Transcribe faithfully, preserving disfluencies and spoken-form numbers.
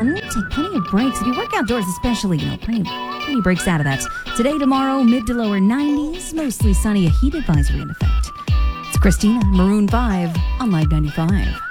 and then take plenty of breaks. If you work outdoors especially, you know, plenty, plenty of breaks out of that. Today, tomorrow, mid to lower nineties, mostly sunny, a heat advisory in effect. It's Christina, Maroon five on Live ninety-five.